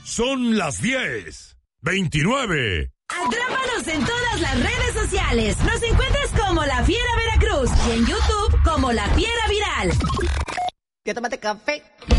Son las 10:29. Atrápanos en todas las redes sociales. Nos encuentras como La Fiera Veracruz y en YouTube como La Fiera Viral. ¿Ya tomaste café?